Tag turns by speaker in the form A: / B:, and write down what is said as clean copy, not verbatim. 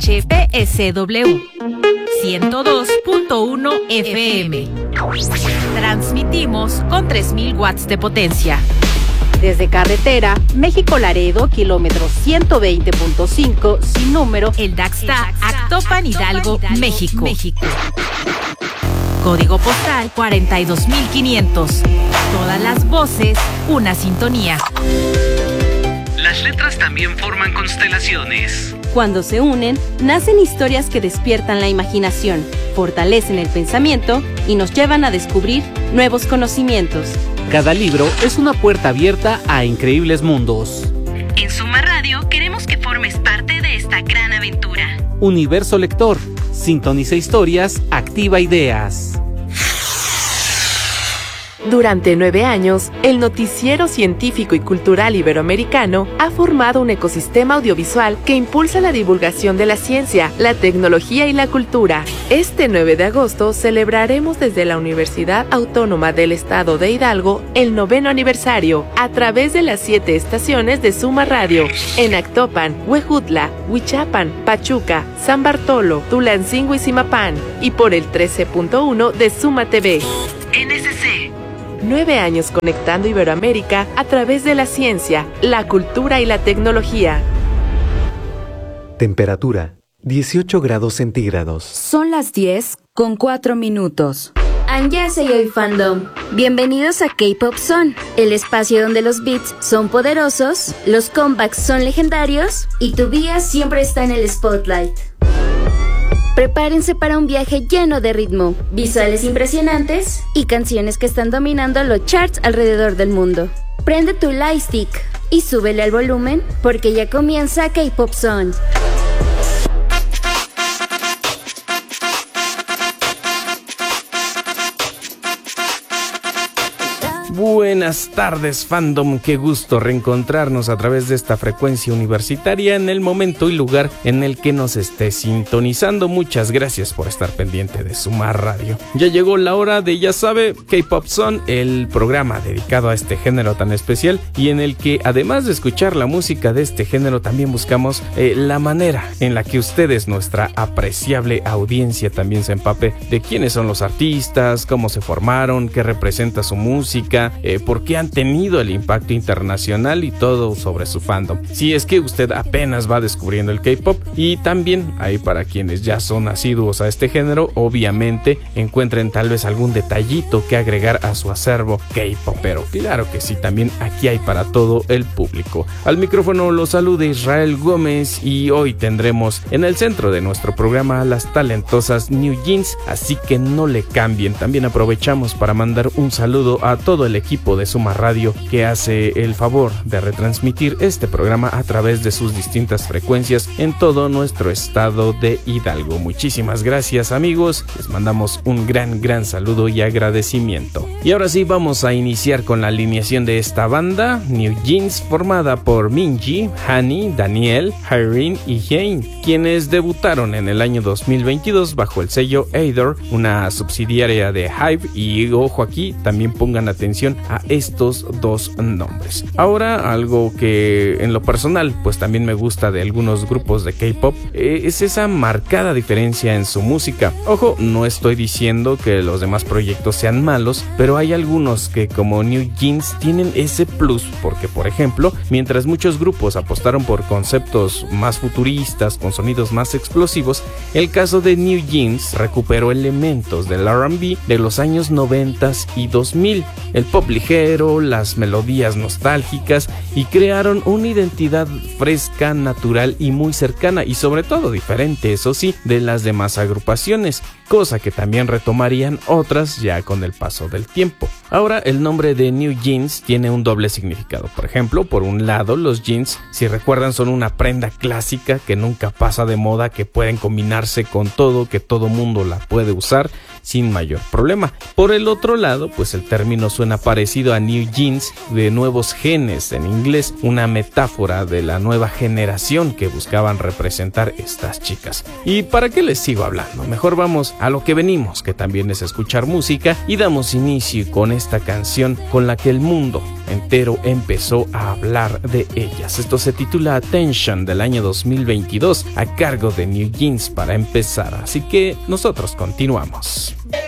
A: HPSW 102.1 FM. Transmitimos con 3000 watts de potencia.
B: Desde carretera, México-Laredo, kilómetro 120.5, sin número,
A: El Daxta, Actopan, Hidalgo, México. Código postal 42500. Todas las voces, una sintonía.
C: Las letras también forman constelaciones.
B: Cuando se unen, nacen historias que despiertan la imaginación, fortalecen el pensamiento y nos llevan a descubrir nuevos conocimientos.
D: Cada libro es una puerta abierta a increíbles mundos.
E: En Suma Radio queremos que formes parte de esta gran aventura.
D: Universo Lector. Sintoniza historias, activa ideas.
F: Durante 9 años, el Noticiero Científico y Cultural Iberoamericano ha formado un ecosistema audiovisual que impulsa la divulgación de la ciencia, la tecnología y la cultura. Este 9 de agosto celebraremos desde la Universidad Autónoma del Estado de Hidalgo el 9º aniversario a través de las 7 estaciones de Suma Radio en Actopan, Huejutla, Huichapan, Pachuca, San Bartolo, Tulancingo y Zimapán y por el 13.1 de Suma TV.
E: NSC.
F: 9 años conectando Iberoamérica a través de la ciencia, la cultura y la tecnología.
G: Temperatura, 18 grados centígrados.
H: Son las 10:04.
I: Annyeonghaseyo Fandom. Bienvenidos a K-Pop Zone, el espacio donde los beats son poderosos, los comebacks son legendarios y tu día siempre está en el spotlight. Prepárense para un viaje lleno de ritmo, visuales impresionantes y canciones que están dominando los charts alrededor del mundo. Prende tu lightstick y súbele al volumen porque ya comienza K-Pop Zone.
J: Buenas tardes, fandom, qué gusto reencontrarnos a través de esta frecuencia universitaria en el momento y lugar en el que nos esté sintonizando. Muchas gracias por estar pendiente de Suma Radio. Ya llegó la hora de, ya sabe, K-Pop Zone, el programa dedicado a este género tan especial y en el que, además de escuchar la música de este género, también buscamos la manera en la que ustedes, nuestra apreciable audiencia, también se empape de quiénes son los artistas, cómo se formaron, qué representa su música, por qué han tenido el impacto internacional y todo sobre su fandom. Si es que usted apenas va descubriendo el K-pop, y también hay para quienes ya son asiduos a este género, obviamente encuentren tal vez algún detallito que agregar a su acervo K-popero. Claro que sí, también aquí hay para todo el público. Al micrófono lo saluda Israel Gómez y hoy tendremos en el centro de nuestro programa a las talentosas New Jeans, así que no le cambien. También aprovechamos para mandar un saludo a todo el equipo de Suma Radio que hace el favor de retransmitir este programa a través de sus distintas frecuencias en todo nuestro estado de Hidalgo. Muchísimas gracias, amigos, les mandamos un gran saludo y agradecimiento. Y ahora sí, vamos a iniciar con la alineación de esta banda New Jeans, formada por Minji, Hani, Daniel, Irene y Jane, quienes debutaron en el año 2022 bajo el sello Adore, una subsidiaria de Hybe, y ojo aquí, también pongan atención a estos dos nombres. Ahora, algo que en lo personal pues también me gusta de algunos grupos de K-pop es esa marcada diferencia en su música. Ojo, no estoy diciendo que los demás proyectos sean malos, pero hay algunos que, como New Jeans, tienen ese plus, porque por ejemplo, mientras muchos grupos apostaron por conceptos más futuristas con sonidos más explosivos, el caso de New Jeans recuperó elementos del R&B de los años 90 y 2000, el pop ligero, las melodías nostálgicas, y crearon una identidad fresca, natural y muy cercana, y sobre todo diferente, eso sí, de las demás agrupaciones, cosa que también retomarían otras ya con el paso del tiempo. Ahora, el nombre de New Jeans tiene un doble significado. Por ejemplo, por un lado, los jeans, si recuerdan, son una prenda clásica que nunca pasa de moda, que pueden combinarse con todo, que todo mundo la puede usar sin mayor problema. Por el otro lado, pues el término suena parecido a New Jeans, de nuevos genes en inglés, una metáfora de la nueva generación que buscaban representar estas chicas. ¿Y para qué les sigo hablando? Mejor vamos vamos a lo que venimos, que también es escuchar música, y damos inicio con esta canción con la que el mundo entero empezó a hablar de ellas. Esto se titula Attention, del año 2022, a cargo de New Jeans para empezar, así que nosotros continuamos.